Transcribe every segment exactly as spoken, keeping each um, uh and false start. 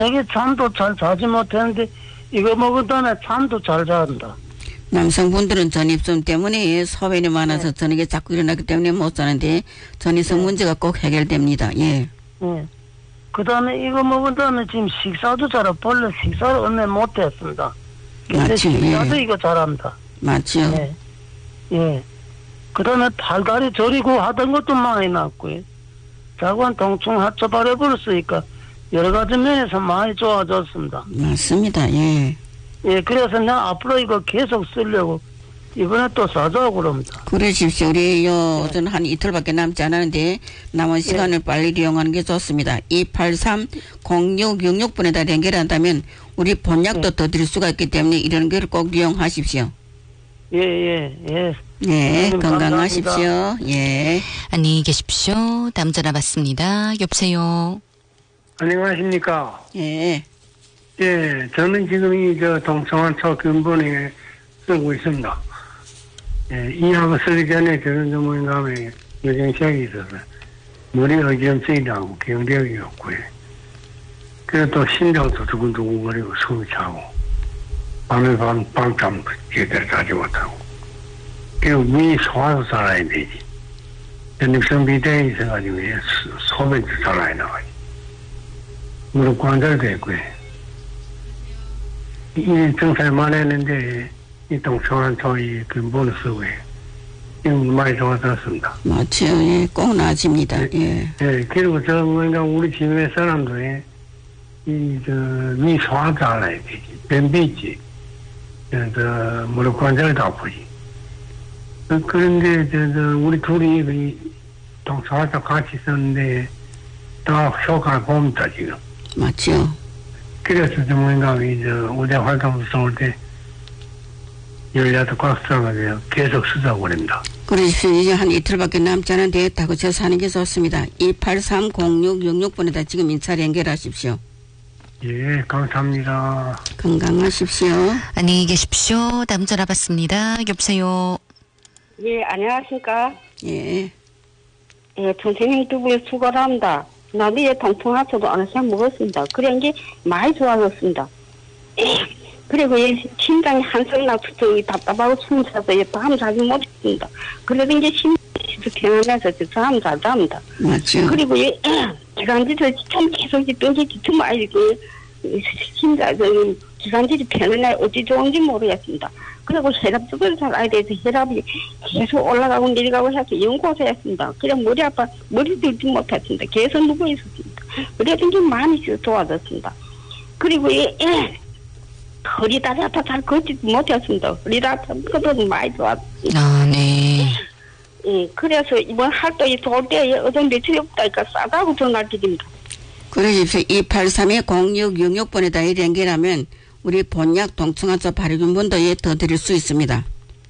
되게 잠도 잘 자지 못했는데 이거 먹은 다음에 잠도 잘 잔다. 남성분들은 전입성 때문에 소변이 많아서 네. 저녁에 자꾸 일어나기 때문에 못 자는데 전입성 네. 문제가 꼭 해결됩니다. 예. 예. 그 다음에 이거 먹은 다음에 지금 식사도 잘, 본래 식사를 얼마 못했습니다. 근데 식사도 예. 이거 잘한다. 맞죠. 예. 예. 그 다음에 팔다리 저리고 하던 것도 많이 났고요. 자관 통증 합쳐버려버렸으니까 여러 가지 면에서 많이 좋아졌습니다. 맞습니다. 예. 예, 그래서 내가 앞으로 이거 계속 쓰려고 이번에 또 사자고 그럽니다. 그러십시오. 우리 요, 네. 저는 한 이틀밖에 남지 않았는데 남은 시간을 네. 빨리 이용하는 게 좋습니다. 이팔삼 공육육육 번에다 연결한다면 우리 본약도 네. 더 드릴 수가 있기 때문에 이런 걸 꼭 이용하십시오. 예, 예, 예. 네, 건강하십시오. 감사합니다. 예. 안녕히 계십시오. 다음 전화 받습니다. 여보세요. 안녕하십니까. 예. 예, 저는 지금 이, 저, 동성한초 근본에 쓰고 있습니다. 예, 이 약을 쓰기 전에 저는 좀 뭔가 여정시약이 있어서 머리 어지럼증이 나고 경력이 없고요. 그래서 또 심장도 두근두근거리고 숨이 차고 밤에 밤, 밤잠 제대로 자지 못하고 그리고 위에 소화도 살아야 되지. 전립선 비대에 있어가지고 소변도 살아야 나가지. 무릎 관절도 있고요. 이 증상만 했는데 이 동성한초 이 근본을 쓰고 지금 많이 좋아졌습니다. 맞죠. 예, 꼭 나아집니다. 예. 예, 그리고 저 뭔가 우리 주변 사람들이 이 저 위 소화도 알아야 되지. 변비지. 저 무릎 관절도 아프지. 그런데 저, 저 우리 둘이 이 동성한초 같이 썼는데 다 효과를 봅니다 지금. 맞죠. 그래서 좀 뭔가 이제 우대 활동 쏠 때 열려도 꽉 써가지고 계속 쓰자고 그럽니다. 그러십시오. 이제 한 이틀밖에 남지 않은데 다그쳐 사는 게 좋습니다. 이팔삼 공육육육 번에다 지금 인차를 연결하십시오. 예, 감사합니다. 건강하십시오. 안녕히 계십시오. 다음 전화 받습니다. 여보세요. 예, 안녕하십니까. 예. 예, 선생님 두 분 수고합니다. 나비에 통풍하초도 어느 시간 먹었습니다. 그런 게 많이 좋아졌습니다. 그리고 이 심장이 한성 나서 답답하고 숨이 차서 밤 자지 못했습니다. 그래도 이제 심장이 편안해서 잠 잘 잡니다. 맞죠. 그리고 이 기관지를 참 계속 뜬게 좀 알고 심장 기관지를 편안해 어찌 좋은지 모르겠습니다. 그리고 혈압도 잘 알아야 돼서 혈압이 계속 올라가고 내려가고 해서 연구해서 했습니다. 그냥 머리 아파, 머리 들지 못했습니다. 계속 누워 있었습니다. 그래도 이제 많이 좋아졌습니다. 그리고 이, 예, 허리 다리 아파 잘 걷지 못했습니다. 허리 다리 아파 그것도 많이 좋았습니다. 아, 네. 예, 그래서 이번 활동이 좋을 때 어떤 며칠 없다니까 싸다고 전화 드립니다. 그러십시오. 이팔삼 공육육육 번에다 연결하면 우리 본약 동충하초 발효균분도에 더 드릴 수 있습니다.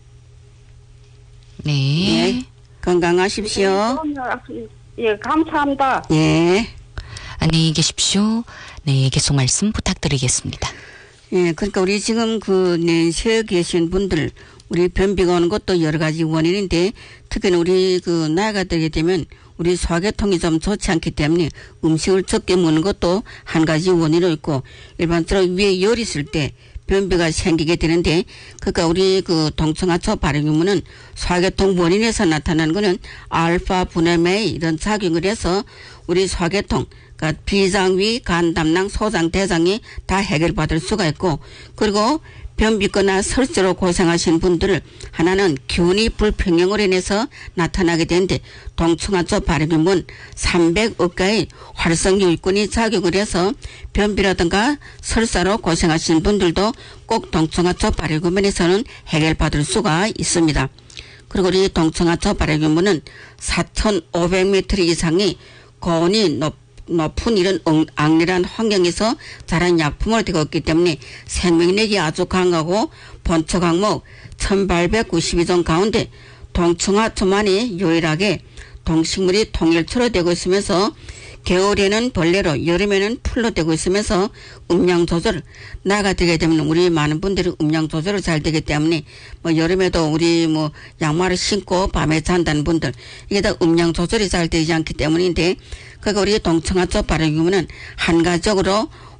네. 예. 건강하십시오. 예, 감사합니다. 예. 안녕히 계십시오. 네, 계속 말씀 부탁드리겠습니다. 예, 그러니까 우리 지금 그 내쉬어 계신 분들, 우리 변비가 오는 것도 여러 가지 원인인데, 특히는 우리 그 나이가 들게 되면 우리 소화계통이 좀 좋지 않기 때문에 음식을 적게 먹는 것도 한 가지 원인으로 있고, 일반적으로 위에 열이 있을 때 변비가 생기게 되는데, 그러니까 우리 그 동청하초 발효균은 소화계통 원인에서 나타나는 거는 알파 분해酶 이런 작용을 해서 우리 소화계통, 그러니까 비장위, 간, 담낭, 소장, 대장이 다 해결받을 수가 있고, 그리고 변비거나 설사로 고생하신 분들을 하나는 기운이 불평형으로 인해서 나타나게 되는데, 동충하초 발효균은 삼백억 가의 활성유익균이 작용을 해서 변비라든가 설사로 고생하신 분들도 꼭 동충하초 발효균에서는 해결받을 수가 있습니다. 그리고 우리 동충하초 발효균은 사천오백 미터 이상의 고온이 높 높은 이런 악랄한 환경에서 자란 약품을 되고 있기 때문에 생명력이 아주 강하고 본초 항목 천팔백구십이 종 가운데 동충하초만이 유일하게 동식물이 통일초로 되고 있으면서 겨울에는 벌레로 여름에는 풀로 되고 있으면서 음양 조절, 나이가 되게 되면 우리 많은 분들이 음양 조절을 잘 되기 때문에 뭐 여름에도 우리 뭐 양말을 신고 밤에 잔다는 분들 이게 다 음양 조절이 잘 되지 않기 때문인데, 그러니까 우리 동청하초 발효균은 한가적으로